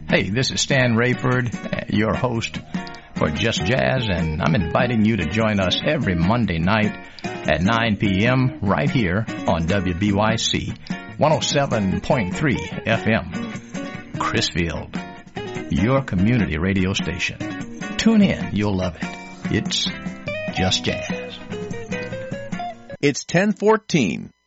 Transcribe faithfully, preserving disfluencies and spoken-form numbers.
Hey, this is Stan Rayford, your host for Just Jazz, and I'm inviting you to join us every Monday night at nine p.m. right here on W B Y C one oh seven point three F M. Chrisfield, your community radio station. Tune in, you'll love it. It's Just Jazz. It's ten fourteen.